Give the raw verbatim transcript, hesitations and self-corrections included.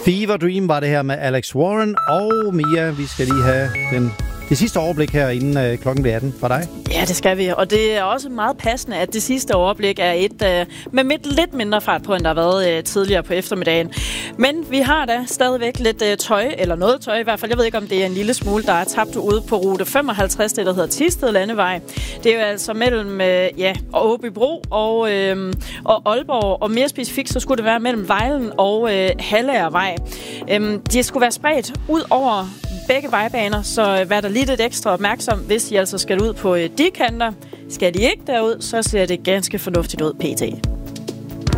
Fever Dream var det her med Alex Warren og Mia. Vi skal lige have den, det sidste overblik her, inden øh, klokken bliver atten fra dig. Ja, det skal vi. Og det er også meget passende, at det sidste overblik er et øh, med midt, lidt mindre fart på, end der har været øh, tidligere på eftermiddagen. Men vi har da stadigvæk lidt øh, tøj, eller noget tøj i hvert fald. Jeg ved ikke, om det er en lille smule, der er tabt ude på rute femoghalvtreds, det der hedder Thisted Landevej. Det er jo altså mellem øh, ja, Åbybro og, øh, og Aalborg, og mere specifikt, så skulle det være mellem Vejlen og øh, Hallervej. Øh, de skulle være spredt ud over begge vejbaner, så vær der lige lidt ekstra opmærksom, hvis I altså skal ud på de kanter. Skal de ikke derud, så ser det ganske fornuftigt ud pt.